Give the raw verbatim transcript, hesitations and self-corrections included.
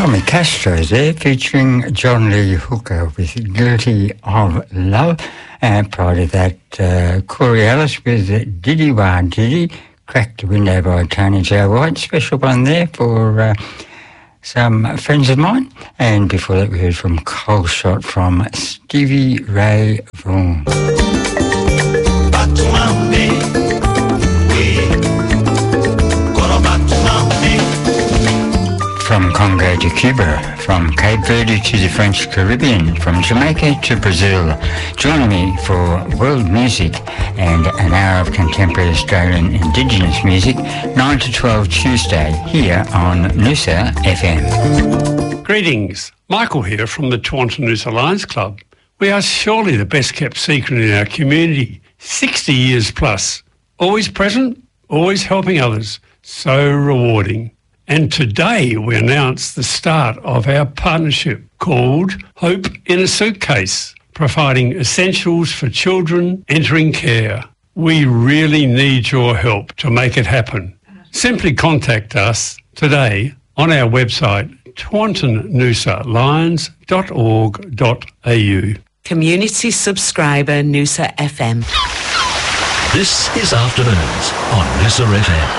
Tommy Castro there, featuring John Lee Hooker with Guilty of Love. And prior to that, uh, Corey Ellis with Diddy Wah Diddy, Crack the Window by Tony Joe White. Special one there for uh, some friends of mine. And before that, we heard from Cold Shot from Stevie Ray Vaughan. From Congo to Cuba, from Cape Verde to the French Caribbean, from Jamaica to Brazil. Join me for world music and an hour of contemporary Australian Indigenous music, nine to twelve Tuesday, here on Noosa F M. Greetings, Michael here from the Taunton Noosa Lions Club. We are surely the best kept secret in our community, sixty years plus. Always present, always helping others, so rewarding. And today we announce the start of our partnership called Hope in a Suitcase, providing essentials for children entering care. We really need your help to make it happen. Simply contact us today on our website, taunton noosa lions dot org dot a u. Community subscriber Noosa F M. This is Afternoons on Noosa F M.